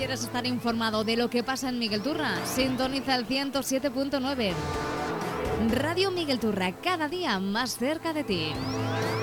quieres estar informado de lo que pasa en Miguel Turra, sintoniza el 107.9. Radio Miguel Turra, cada día más cerca de ti.